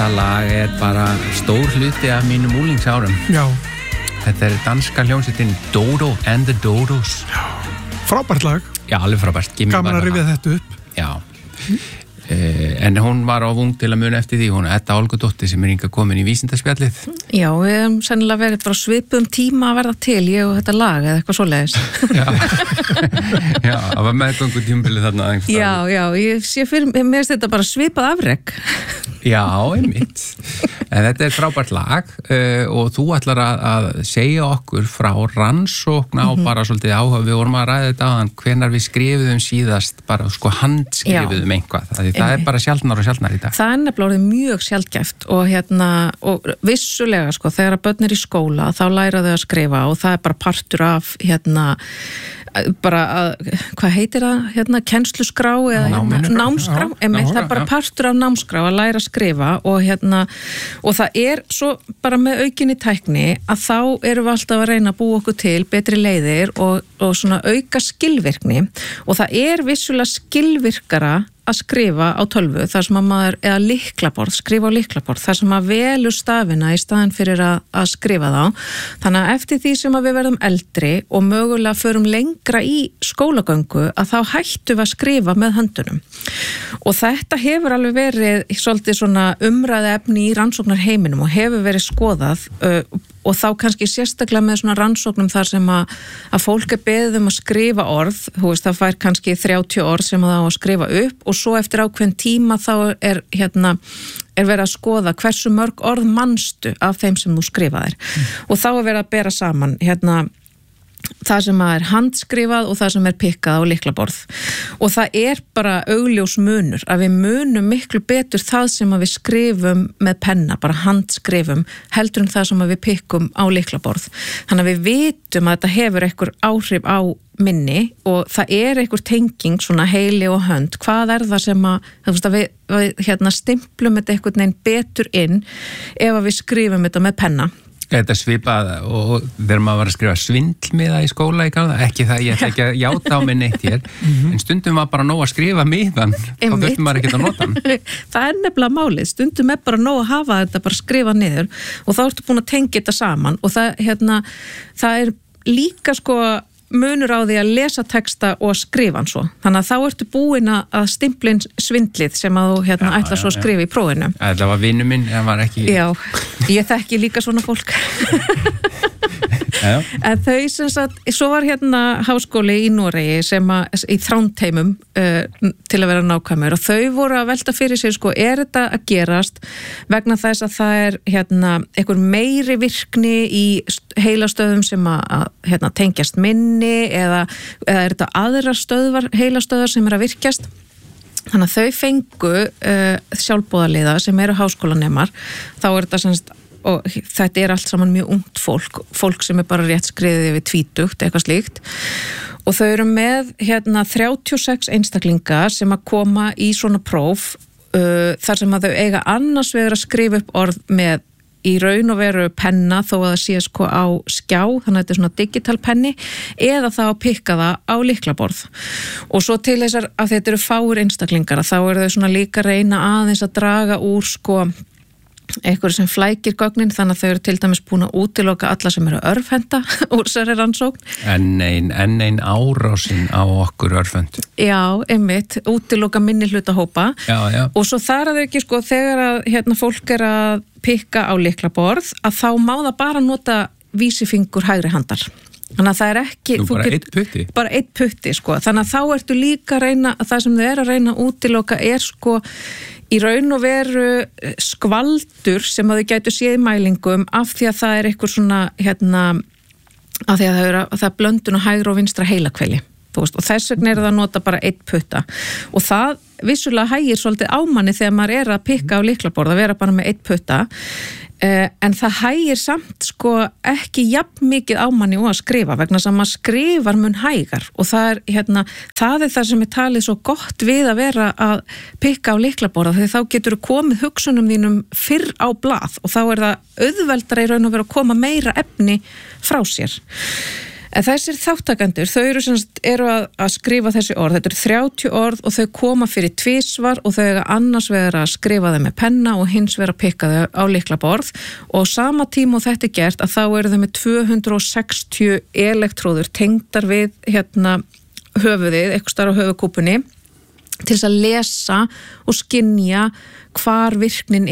Þetta lag bara stór hluti af mínum úlingsárum. Já. Þetta danska hljómsveitin Dodo and the Dodos. Já. Frábært lag. Já, alveg frábært. Gaman að rifja þetta upp. Já. En hún var of ung til að muna eftir því, hún Edda Olgudóttir sem hingað komin í vísindaspjallið. Já, við hefum sennilega verið bara svipum tíma að verða til, ég og þetta lag eða eitthvað svoleiðis. Já, það var meðgöngu tímabilið þarna. Já, ég sé fyrir, mér finnst þetta bara svipað afrek. Já, einmitt. En þetta frábært lag og þú ætlar að segja okkur frá rannsókn á bara svolítið áhuga. Við vorum að ræða þetta áðan hvenær við skrifuðum síðast, bara handskrifuðum eitthvað. Það bara sjaldnar og sjaldnar í dag. Það nefnilega orðið mjög sjaldgæft og vissulega þegar að börn í skóla þá læra þau að skrifa og það bara partur af hvað heitir það kennsluskrá eða námskrá, það bara partur af námskrá að læra að skrifa og það svo bara með aukinni tækni að þá erum við alltaf að reyna að búa okkur til betri leiðir og svona auka skilvirkni og það vissulega skilvirkara að skrifa á tölvu þar sem að maður, eða lyklaborð, skrifa á lyklaborð, þar sem að velur stafina í staðin fyrir að skrifa þá. Þannig að eftir því sem að við verðum eldri og mögulega förum lengra í skólagöngu að þá hættum við að skrifa með höndunum. Og þetta hefur alveg verið svolítið svona umræðuefni í rannsóknarheiminum og hefur verið skoðað og þá kannski sérstaklega með svona rannsóknum þar sem að fólk beðið að skrifa orð, það fær kannski 30 orð sem það á að skrifa upp og svo eftir ákveðin tíma þá verið að skoða hversu mörg orð manstu af þeim sem þú skrifaðir og þá verið að bera saman það sem handskrifað og það sem pikkað á lyklaborð og það bara augljós munur að við munum miklu betur það sem að við skrifum með penna, bara handskrifum heldur það sem að við pikkum á lyklaborð. Þannig að við vitum að þetta hefur einhver áhrif á minni og það einhver tenging svona heili og hönd, hvað það sem að við stimplum þetta einhvern veginn betur inn ef að við skrifum þetta með penna. Þetta svipað og þegar maður var að skrifa svindlmiða í skóla í gamla, ekki það, ég ætla ekki að játa á mig neitt hér, en stundum var bara nóg að skrifa miðan, þá þurftum maður ekki að nota hann. Það nefnilega málið, stundum bara nóg að hafa þetta bara skrifa niður og þá ertu búin að tengja þetta saman og það líka munur á því að lesa texta og skrifa hann svo. Þannig að þá ertu búin að stimpla inn svindlið sem að þú ætla svo að skrifa í prófinu. Það var vinur minn, það var ekki... Já, ég þekki líka svona fólk. En þau sem sagt, svo var háskóli í Noregi í Þrándheimum til að vera nákvæmur og þau voru að velta fyrir sér þetta að gerast vegna þess að það einhver meiri virkni í heilastöðum sem að tengjast minni eða þetta aðrar heilastöðar sem að virkjast. Þannig að þau fengu sjálfboðaliða sem háskólanemar, þá þetta sem sagt og þetta allt saman mjög ungt fólk sem bara rétt skriðið yfir tvítugt, eitthvað slíkt og þau eru með 36 einstaklinga sem að koma í svona próf þar sem að þau eiga annars vegar að skrifa upp orð með í raun og veru penna þó að það sé á skjá, þannig að þetta svona digital penni eða þá að pikka það á lyklaborð og svo til þessar að þetta eru fáir einstaklingar þá eru þau svona líka reyna aðeins að draga úr eitthvað sem flækir gögnin þannig að þau eru til dæmis búin að útiloka alla sem eru örfhenda úr þessari rannsókn. En ein árásin á okkur örfhend. Já, einmitt, útiloka minni hlutahópa. Já. Og svo þar að þau ekki þegar að fólk að pikka á lyklaborð að þá má það bara nota vísifingur hægri handar. Þannig að það ekki... bara einn putti? Bara einn putti, Þannig að þá ertu líka að reyna, það sem þau að reyna að útiloka í raun og veru skvaldur sem að þau gætu séð í mælingum af því að það eitthvað svona, af því að það blöndun og hægra og vinstra heilakveili. Og þess vegna það að nota bara einn putta. Og það vissulega hægir svolítið ámanni þegar maður að pikka á lyklaborð að vera bara með einn putta. En það hægir samt ekki jafn mikið ámanni og að skrifa vegna sem maður skrifar mun hægar og það það sem talið svo gott við að vera að pikka á lyklaborða þegar þá getur komið hugsunum þínum fyrr á blað og þá það auðveldara í raun og veru að koma meira efni frá sér. En þessir þáttakendur, þau eru að skrifa þessi orð, þetta eru 30 orð og þau koma fyrir tvisvar og þau eiga annars vegar að skrifa þau með penna og hins vegar að pikka þau á lyklaborð og sama tíma og þetta er gert að þá eru þau með 260 elektróður tengdar við höfuðið, eitthvað starf á höfuðkúpunni til þess að lesa og skynja hvar virknin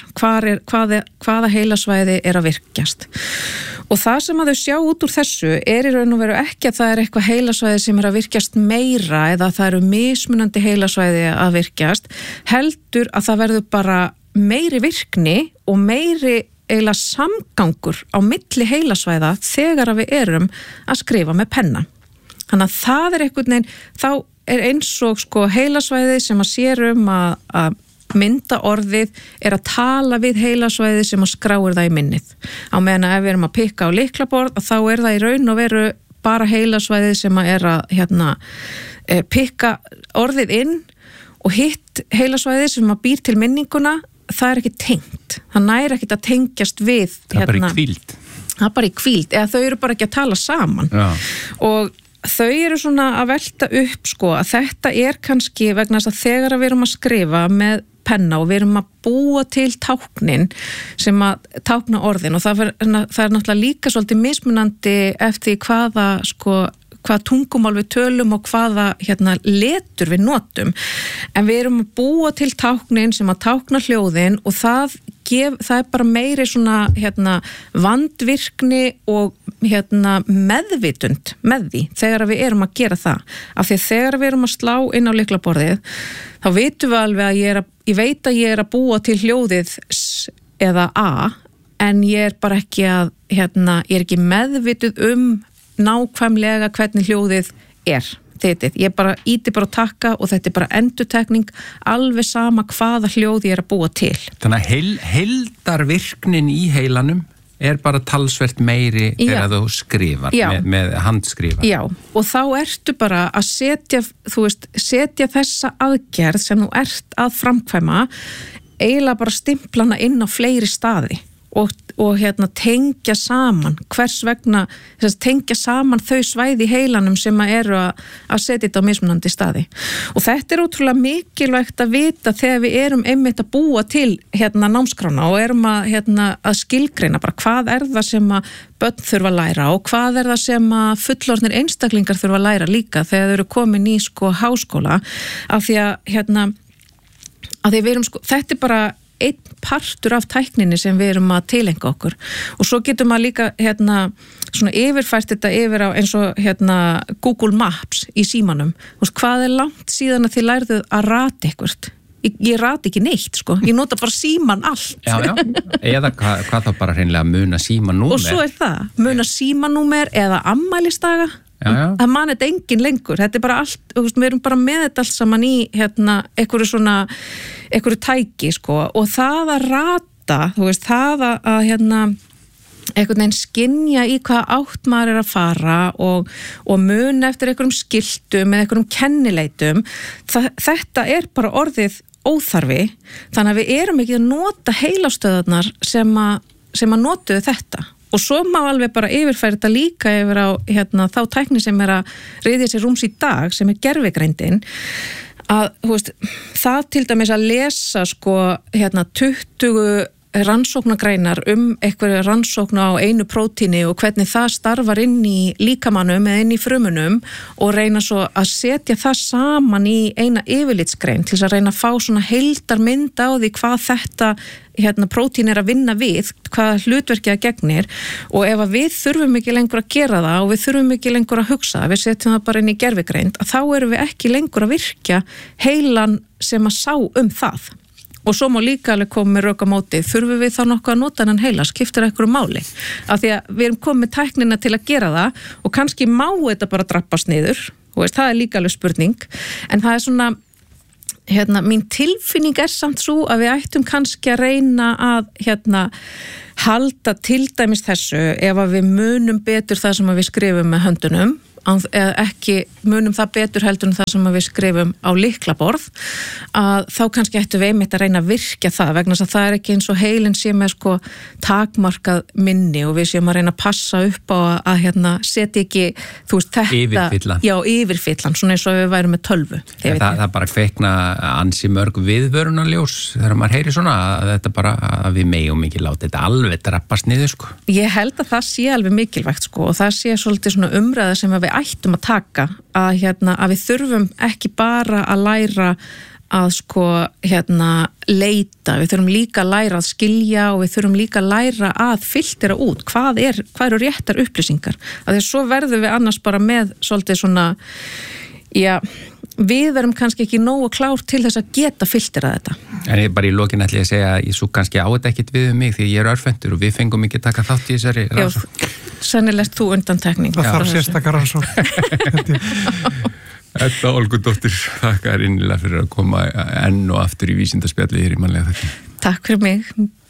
hvaða heilasvæði er að virkjast. Og það sem að þau sjá út úr þessu er í raun og veru ekki að það er eitthvað heilasvæði sem er að virkjast meira eða það eru mismunandi heilasvæði að virkjast, heldur að það verður bara meiri virkni og meiri eiginlega samgangur á milli heilasvæða þegar að við erum að skrifa með penna. Þannig að það er einhvern veginn, þá er eins og heilasvæði sem að sér að mynda orðið er að tala við heilasvæði sem að skráir það í minnið. Á meðan ef við erum að pikka á lyklaborð þá er það í raun og veru bara heilasvæði sem að er að pikka orðið inn og hitt heilasvæði sem að býr til minninguna, það er ekki tengt. Það næri ekki að tengjast við. Það er bara í hvíld. Það er bara í hvíld, eða þau eru bara ekki að tala saman. Já. Og þau eru svona að velta upp að þetta er kannski vegna þess að þegar við erum að skrifa með penna og við erum að búa til táknin sem að tákna orðin og það er náttúrulega líka svolítið mismunandi eftir hvað tungumál við tölum og hvaða letur við notum en við erum að búa til táknin sem að tákna hljóðin og það er bara meiri svona vandvirkni og meðvitund með því þegar við erum að gera það af því þegar við erum að slá inn á lyklaborðið þá vitum við alveg að ég veit að ég er að búa til hljóðið S eða A en ég er bara ekki að ég er ekki meðvituð nákvæmlega hvernig hljóðið er ég bara íti bara takka og þetta er bara endurtekning alveg sama hvaða hljóð ég er að búa til. Þannig að heildarvirknin í heilanum er bara talsvert meiri þegar þú skrifar með handskrifa. Já, og þá ertu bara að setja þessa aðgerð sem þú ert að framkvæma eiginlega bara stimplana inn á fleiri staði og tengja saman hvers vegna, tengja saman þau svæði í heilanum sem eru að setja þetta á mismunandi staði. Og þetta er ótrúlega mikilvægt að vita þegar við erum einmitt að búa til námskrána og erum að skilgreina bara hvað er það sem að börn þurfa að læra og hvað er það sem að fullorðnir einstaklingar þurfa að læra líka þegar þau eru komin í háskóla af því að við erum þetta er bara einn partur af tækninni sem við erum að tilengja okkur og svo getum maður líka svona yfirfært þetta yfir á eins og Google Maps í símanum hvað er langt síðan að þið lærðuð að rata eitthvað ég rati ekki neitt ég nota bara síman allt eða hvað þá bara hreinlega muna símanúmer og svo er það, muna símanúmer eða ammælisdaga það man þetta engin lengur, þetta er bara allt við erum bara með þetta allt saman í einhverju tæki og það að rata það að einhvern veginn skynja í hvaða átt maður er að fara og muna eftir einhverjum skiltum eða einhverjum kennileitum þetta er bara orðið óþarfi þannig að við erum ekki að nota heilastöðarnar sem að notuðu þetta og svo má alveg bara yfirfæra þetta líka yfir á þá tækni sem er að ryðja sér rúms í dag sem er gervigreindin að það til dæmis að lesa 20 rannsóknagreinar einhverja rannsókna á einu prótíni og hvernig það starfar inn í líkamannum eða inn í frumunum og reyna svo að setja það saman í eina yfirlitsgrein til þess að reyna að fá svona heildarmynd á því hvað þetta prótín er að vinna við, hvað hlutverkið að gegnir og ef að við þurfum ekki lengur að gera það og við þurfum ekki lengur að hugsa, við setjum það bara inn í gervigreind að þá erum við ekki lengur að virkja heilan sem að sá það. Og svo má líka alveg koma með rök á móti, þurfum við þá nokkuð að nota hann heila, skiptir einhverju máli. Af því að við erum komið tæknina til að gera það og kannski má þetta bara drappast niður, það er líka alveg spurning, en það er svona, mín tilfinning er samt svo að við ættum kannski að reyna að halda til dæmis þessu ef að við munum betur það sem að við skrifum með höndunum eða ekki munum það betur heldur en það sem við skrifum á lyklaborð, að þá kannski ættum við einmitt að reyna að virkja það vegna þess að það ekki eins og heilin sé með sko takmarkað minni og við séum að reyna að passa upp á að setja ekki, þú veist, þetta yfirfyllan, svona eins og við værum með tölvu. Það bara kveikna ansi mörg viðvörunarljós þegar maður heyri svona að þetta bara, að við megum ekki láta þetta alveg drabbast niður sko. Ég held að það sé alveg mikilvægt sko og það sé svolítið svona umræða sem við ættum að taka að við þurfum ekki bara að læra að sko leita, við þurfum líka að læra að skilja og við þurfum líka að læra að filtera út hvað eru réttar upplýsingar, að þess svo verðum við annars bara með svolítið svona við verum kannski ekki nógu klár til þess að geta filterað þetta. En ég bara í lokin ætla ég að segja að ég svo kannski á þetta ekkit við mig því ég er örfendur og við fengum ekki taka þátt í þessari rannsókn. Já, sannilegt þú undantekning. Það þarf sérstakar rannsókn. Edda Olgudóttir, þakka þér innilega fyrir að koma enn og aftur í vísindaspjallið hér í Mannlega þætti. Takk fyrir mig.